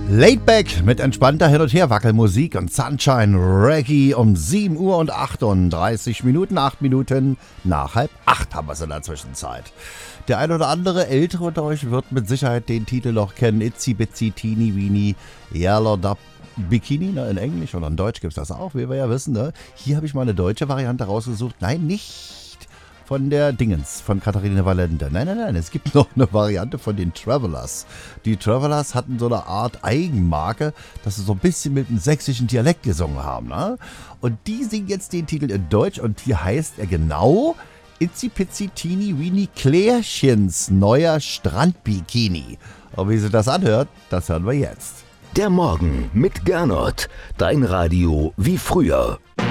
Laidback mit entspannter Hin- und Her-Wackelmusik und Sunshine Reggae um 7 Uhr und 38 Minuten, 8 Minuten nach 7:30 haben wir es in der Zwischenzeit. Der ein oder andere Ältere unter euch wird mit Sicherheit den Titel noch kennen. Itsy Bitsy Teeny Weeny Yellow Dub Bikini, ne? In Englisch und in Deutsch gibt es das auch, wie wir ja wissen. Ne? Hier habe ich mal eine deutsche Variante rausgesucht. Nein, nicht von der Dingens, von Katharina Valente. Nein, es gibt noch eine Variante von den Travelers. Die Travelers hatten so eine Art Eigenmarke, dass sie so ein bisschen mit einem sächsischen Dialekt gesungen haben. Ne? Und die singen jetzt den Titel in Deutsch und hier heißt er genau Itsy Pitsy Teeny Weeny Klärchens neuer Strandbikini. Und wie sich das anhört, das hören wir jetzt. Der Morgen mit Gernot. Dein Radio wie früher.